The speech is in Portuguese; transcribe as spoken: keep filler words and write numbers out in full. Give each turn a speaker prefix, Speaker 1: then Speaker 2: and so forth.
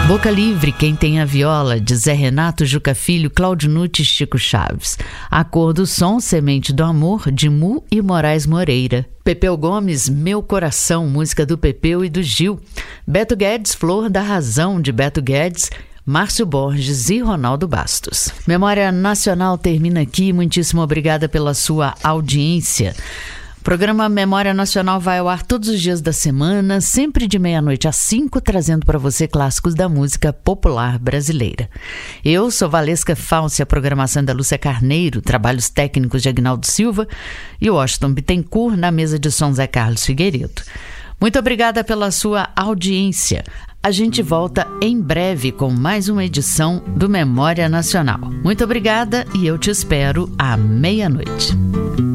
Speaker 1: Boca Livre, Quem Tem a Viola, de Zé Renato, Juca Filho, Cláudio Nutti e Chico Chaves. A Cor do Som, Semente do Amor, de Mu e Moraes Moreira. Pepeu Gomes, Meu Coração, música do Pepeu e do Gil. Beto Guedes, Flor da Razão, de Beto Guedes, Márcio Borges e Ronaldo Bastos. Memória Nacional termina aqui. Muitíssimo obrigada pela sua audiência. O programa Memória Nacional vai ao ar todos os dias da semana, sempre de meia-noite às cinco, trazendo para você clássicos da música popular brasileira. Eu sou Valesca Falsi, a programação da Lúcia Carneiro, trabalhos técnicos de Agnaldo Silva e Washington Bittencourt, na mesa de som Zé Carlos Figueiredo. Muito obrigada pela sua audiência. A gente volta em breve com mais uma edição do Memória Nacional. Muito obrigada e eu te espero à meia-noite.